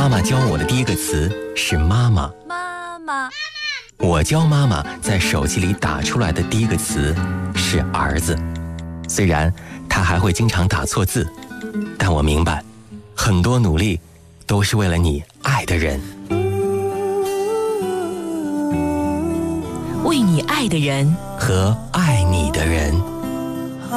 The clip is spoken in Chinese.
妈妈教我的第一个词是妈妈。 妈妈。 我教妈妈在手机里打出来的第一个词是儿子。虽然她还会经常打错字，但我明白，很多努力都是为了你爱的人。 为你爱的人和爱你的人。